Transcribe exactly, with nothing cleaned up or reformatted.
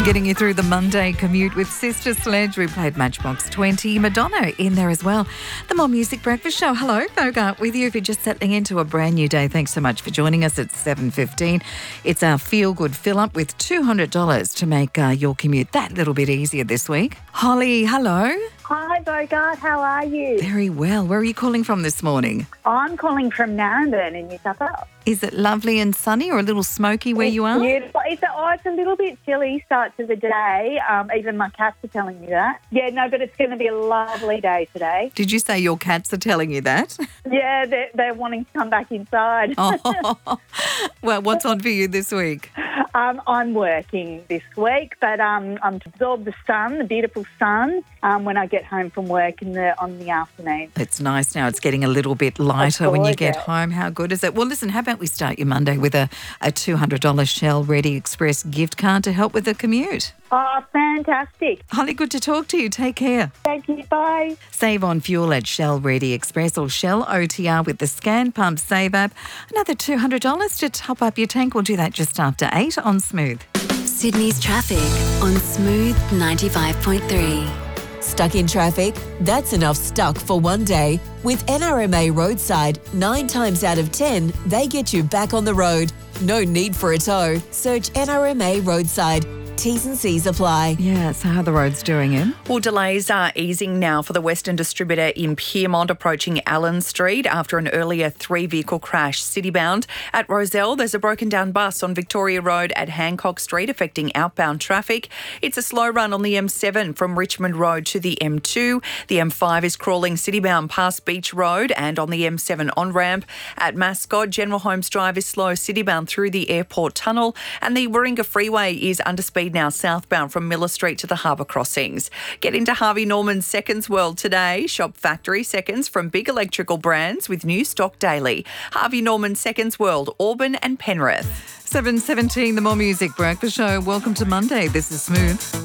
Getting you through the Monday commute with Sister Sledge. We played Matchbox twenty. Madonna in there as well. The More Music Breakfast Show. Hello, Bogart with you if you're just settling into a brand new day. Thanks so much for joining us at seven fifteen. It's our feel-good fill-up with two hundred dollars to make uh, your commute that little bit easier this week. Holly, hello. Hi, Bogart. How are you? Very well. Where are you calling from this morning? I'm calling from Narrabeen in New South Wales. Is it lovely and sunny or a little smoky where It's you are? Beautiful. It's a, oh, it's a little bit chilly start to the day. Um, even my cats are telling me that. Yeah, no, but it's going to be a lovely day today. Did you say your cats are telling you that? Yeah, they're, they're wanting to come back inside. Oh, well, what's on for you this week? Um, I'm working this week, but um, I'm to absorb the sun, the beautiful sun, um, when I get home from work in the on the afternoon. It's nice now. It's getting a little bit lighter when you get gorgeous. home. How good is it? Well, listen, how about we start your Monday with a, a two hundred dollars Shell Ready Express gift card to help with the commute. Oh, fantastic. Holly, good to talk to you. Take care. Thank you. Bye. Save on fuel at Shell Ready Express or Shell O T R with the Scan Pump Save app. Another two hundred dollars to top up your tank. We'll do that just after eight on Smooth. Sydney's traffic on Smooth ninety-five point three. Stuck in traffic? That's enough stuck for one day. With N R M A Roadside, nine times out of ten, they get you back on the road. No need for a tow. Search N R M A Roadside. T's and C's apply. Yeah, so how are the roads doing in? Well, delays are easing now for the Western Distributor in Pyrmont approaching Allen Street after an earlier three-vehicle crash citybound. At Rozelle, there's a broken-down bus on Victoria Road at Hancock Street affecting outbound traffic. It's a slow run on the M seven from Richmond Road to the M two. The M five is crawling citybound past Beach Road and on the M seven on-ramp. At Mascot, General Holmes Drive is slow citybound through the Airport Tunnel, and the Warringah Freeway is under speed now southbound from Miller Street to the Harbour Crossings. Get into Harvey Norman's Seconds World today. Shop factory seconds from big electrical brands with new stock daily. Harvey Norman Seconds World, Auburn and Penrith. seven seventeen, the More Music Breakfast Show. Welcome to Monday. This is Smooth.